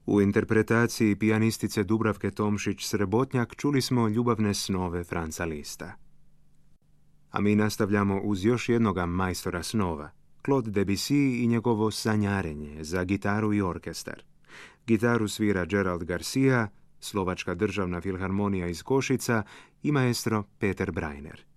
U interpretaciji pijanistice Dubravke Tomšić-Srebotnjak čuli smo ljubavne snove Franza Lista. A mi nastavljamo uz još jednoga majstora snova, Claude Debussy i njegovo sanjarenje za gitaru i orkestar. Gitaru svira Gerald Garcia, Slovačka državna filharmonija iz Košica i maestro Peter Breiner.